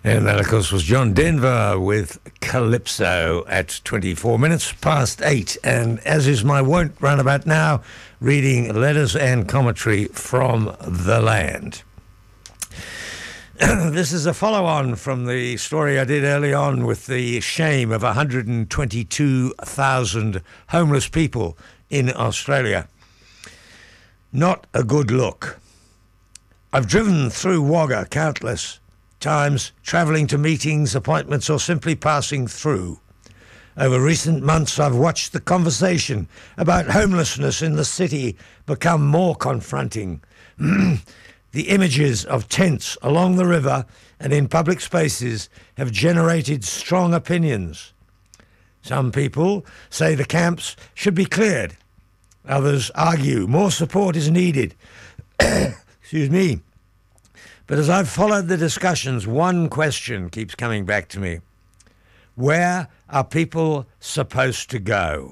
And that, of course, was John Denver with Calypso at 24 minutes past 8. And as is my wont roundabout now, reading letters and commentary from the land. This is a follow-on from the story I did early on with the shame of 122,000 homeless people in Australia. Not a good look. I've driven through Wagga countless times, travelling to meetings, appointments, or simply passing through. Over recent months, I've watched the conversation about homelessness in the city become more confronting. The images of tents along the river and in public spaces have generated strong opinions. Some people say the camps should be cleared. Others argue more support is needed. Excuse me. But as I've followed the discussions, one question keeps coming back to me. Where are people supposed to go?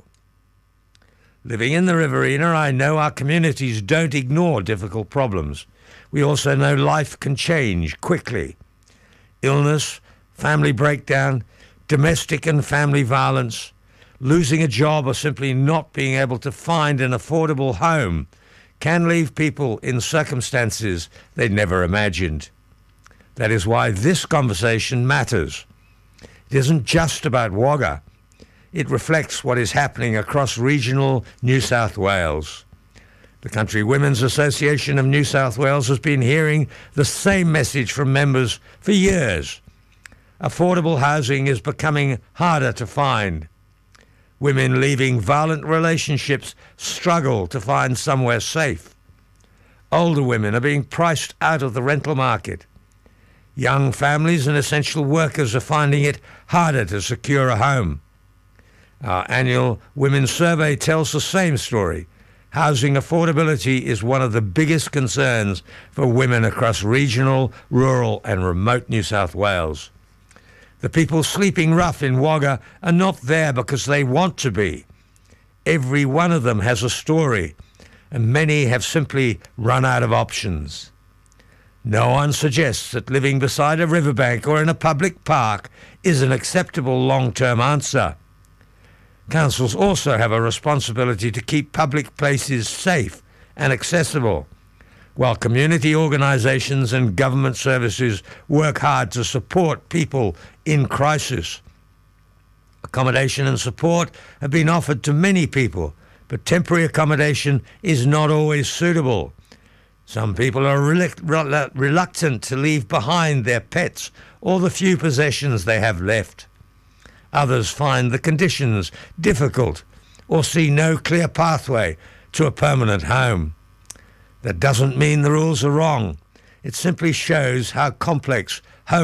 Living in the Riverina, I know our communities don't ignore difficult problems. We also know life can change quickly. Illness, family breakdown, domestic and family violence, losing a job or simply not being able to find an affordable home can leave people in circumstances they'd never imagined. That is why this conversation matters. It isn't just about Wagga. It reflects what is happening across regional New South Wales. The Country Women's Association of New South Wales has been hearing the same message from members for years. Affordable housing is becoming harder to find. Women leaving violent relationships struggle to find somewhere safe. Older women are being priced out of the rental market. Young families and essential workers are finding it harder to secure a home. Our annual Women's Survey tells the same story. Housing affordability is one of the biggest concerns for women across regional, rural and remote New South Wales. The people sleeping rough in Wagga are not there because they want to be. Every one of them has a story, and many have simply run out of options. No one suggests that living beside a riverbank or in a public park is an acceptable long-term answer. Councils also have a responsibility to keep public places safe and accessible, while community organisations and government services work hard to support people in crisis. Accommodation and support have been offered to many people, but temporary accommodation is not always suitable. Some people are reluctant to leave behind their pets or the few possessions they have left. Others find the conditions difficult or see no clear pathway to a permanent home. That doesn't mean the rules are wrong. It simply shows how complex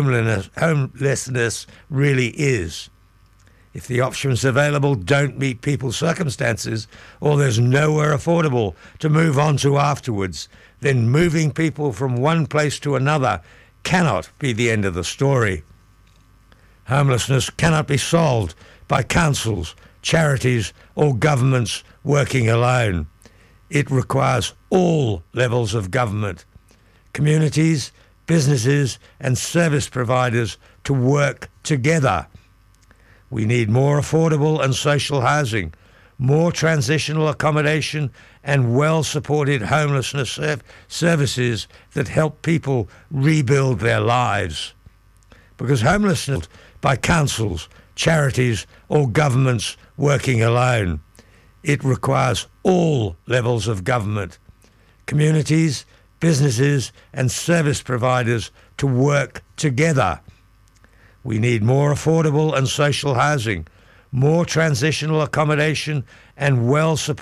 homelessness really is. If the options available don't meet people's circumstances or there's nowhere affordable to move on to afterwards, then moving people from one place to another cannot be the end of the story. Homelessness cannot be solved by councils, charities or governments working alone. It requires all levels of government, communities, businesses and service providers to work together. We need more affordable and social housing, more transitional accommodation and well-supported homelessness services that help people rebuild their lives. Because homelessness by councils, charities or governments working alone. It requires all levels of government, communities, businesses and service providers to work together. We need more affordable and social housing, more transitional accommodation and well-supported